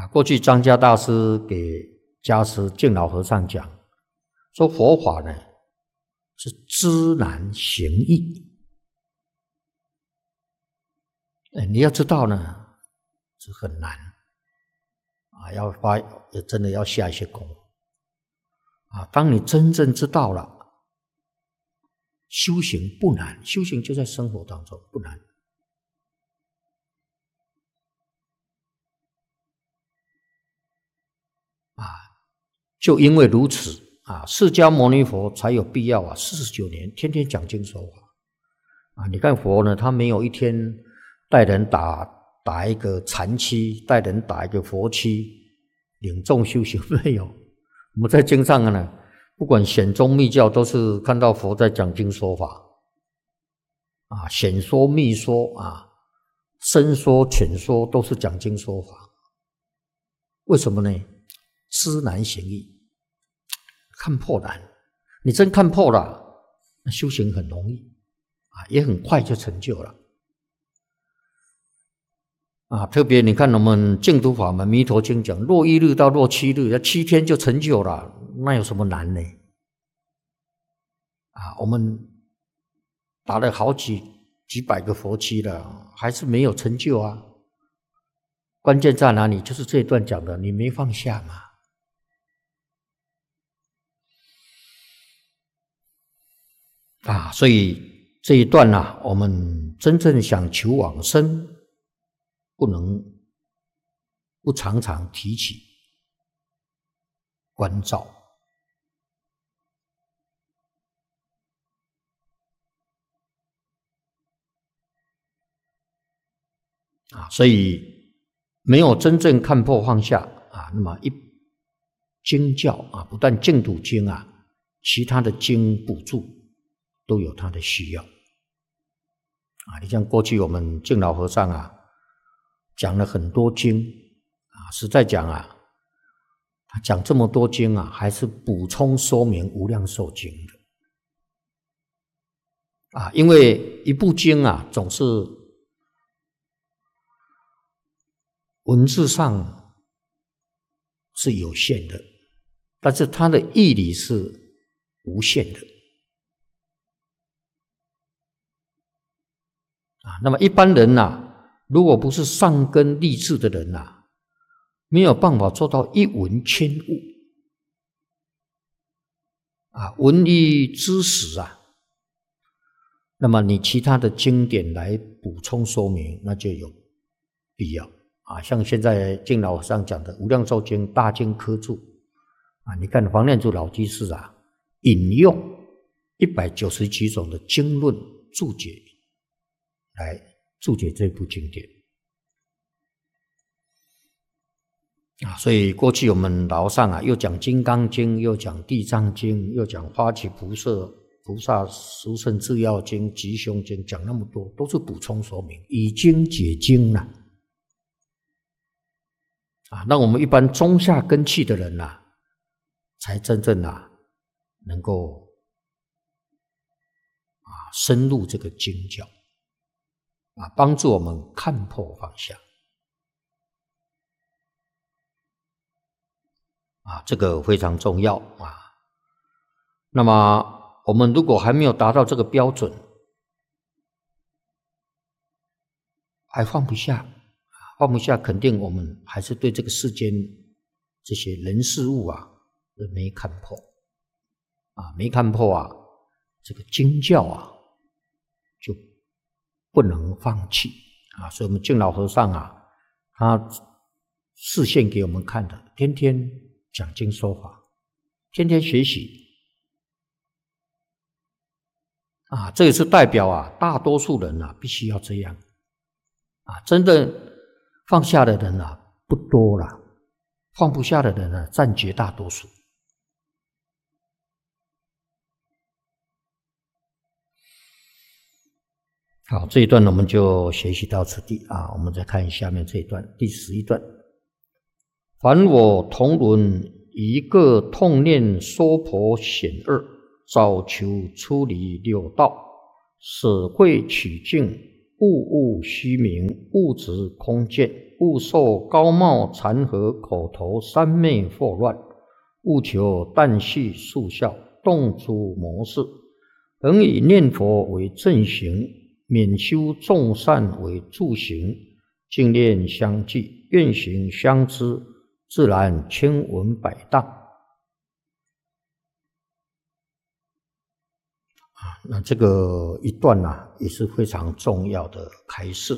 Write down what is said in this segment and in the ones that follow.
过去张家大师给家师净老和尚讲，说佛法呢是知难行易。你要知道呢是很难真的要下一些功夫当你真正知道了，修行不难，修行就在生活当中，不难。就因为如此释迦牟尼佛才有必要49年天天讲经说法你看佛呢，他没有一天带人打一个禅期，带人打一个佛期，领众修行，没有。我们在经上呢，不管显宗密教，都是看到佛在讲经说法显说密说深说浅说，都是讲经说法。为什么呢？知难行易，看破难。你真看破了，那修行很容易也很快就成就了特别你看我们净土法门弥陀经讲，若1日到若7日，要7天就成就了，那有什么难呢？我们打了好几百个佛期了，还是没有成就关键在哪里？就是这一段讲的，你没放下嘛。所以这一段我们真正想求往生，不能不常常提起关照所以没有真正看破放下那么经教不但净土经其他的经补助都有它的需要你像过去我们净老和尚讲了很多经实在讲他讲这么多经还是补充说明无量寿经的因为一部经总是文字上是有限的，但是它的义理是无限的那么一般人如果不是上根立志的人没有办法做到一文千悟闻一知实那么你其他的经典来补充说明，那就有必要像现在净老和尚讲的《无量寿经》大经科注你看黄念祖老居士引用190几种的经论注解来注解这部经典所以过去我们老上又讲《金刚经》，又讲《地藏经》，又讲《发起菩萨殊胜制要经》、《吉凶经》，讲那么多，都是补充说明，以经解经那我们一般中下根器的人才真正能够深入这个经教帮助我们看破放下这个非常重要那么我们如果还没有达到这个标准，还放不下，肯定我们还是对这个世间这些人事物没看破没看破这个经教就不能放弃所以我们净老和尚他示现给我们看的，天天讲经说法，天天学习这也是代表大多数人必须要这样真正放下的人不多了，放不下的人占绝大多数好，这一段我们就学习到此地我们再看下面这一段，第11段。凡我同伦一个痛念娑婆险恶，早求出离六道，舍慧取净，物物虚名，物质空见， 勿受高貌缠合，口头三昧惑乱，务求旦夕速效，动诸谋事，恒以念佛为正行，免修众善为助行，净念相继，愿行相知，自然千文百当。那这个一段也是非常重要的开示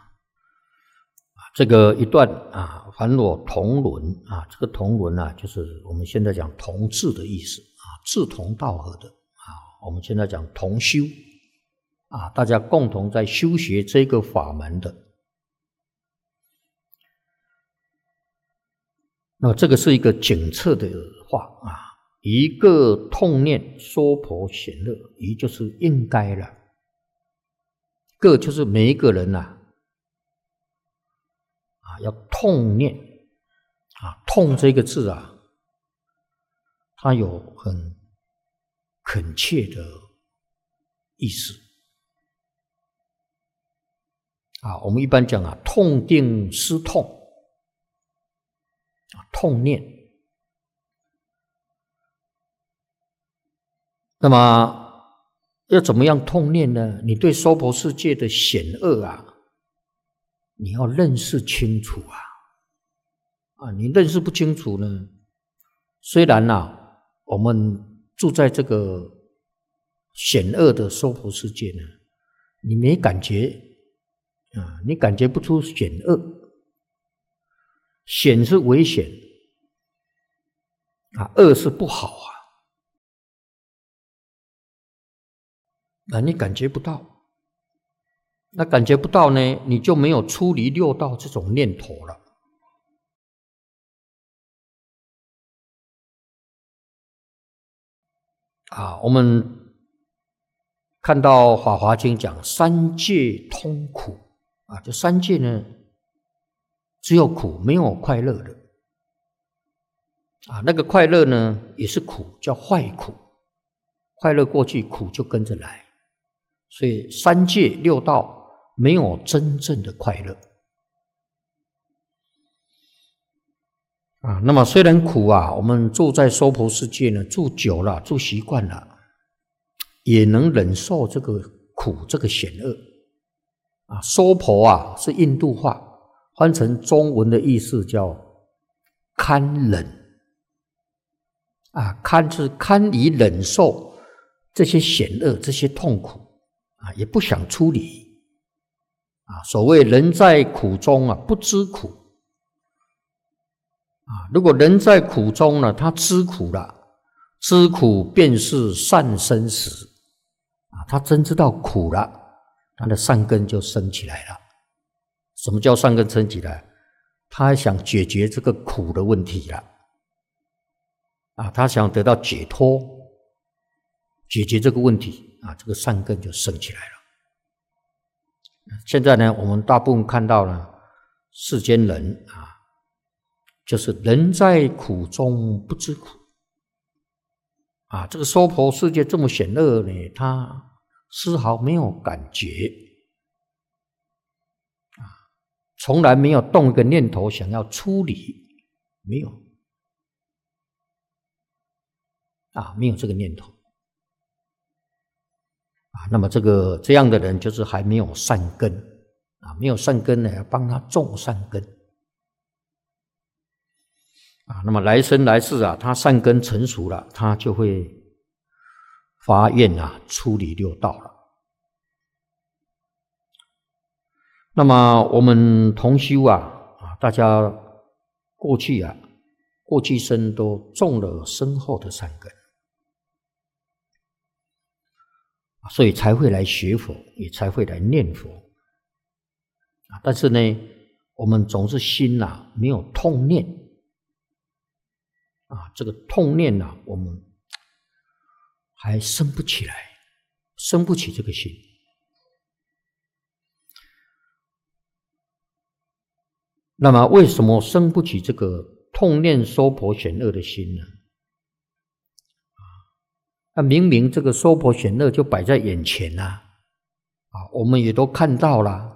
这个一段凡我同伦这个同伦就是我们现在讲同志的意思志同道合的我们现在讲同修大家共同在修学这个法门的。那这个是一个警策的话一个痛念娑婆险恶，一就是应该了，个就是每一个人要痛念痛这个字它有很恳切的意思我们一般讲痛定思痛痛念。那么要怎么样痛念呢？你对娑婆世界的险恶你要认识清楚你认识不清楚呢，虽然我们住在这个险恶的娑婆世界呢，你没感觉你感觉不出险恶，险是危险恶是不好你感觉不到，那感觉不到呢，你就没有出离六道这种念头了我们看到《法华经》讲三界通苦这三界呢只有苦没有快乐的那个快乐呢也是苦，叫坏苦，快乐过去苦就跟着来，所以三界六道没有真正的快乐那么虽然苦我们住在娑婆世界呢，住久了，住习惯了，也能忍受这个苦，这个险恶娑婆是印度话，翻成中文的意思叫堪忍堪是堪以忍受这些险恶，这些痛苦也不想出离所谓人在苦中不知苦如果人在苦中呢，他知苦了，知苦便是善生时他真知道苦了，他的善根就生起来了。什么叫善根生起来？他想解决这个苦的问题了他想得到解脱，解决这个问题这个善根就生起来了。现在呢，我们大部分看到呢，世间人就是人在苦中不知苦这个娑婆世界这么险恶呢，他丝毫没有感觉从来没有动一个念头想要出离，没有没有这个念头那么这样的人就是还没有善根没有善根呢，要帮他种善根那么来生来世他善根成熟了，他就会发愿出离六道了。那么我们同修大家过去生都种了深厚的善根所以才会来学佛，也才会来念佛但是呢，我们总是心没有痛念这个痛念我们还生不起来，生不起这个心那么为什么生不起这个痛念娑婆险恶的心呢？明明这个娑婆险恶就摆在眼前我们也都看到了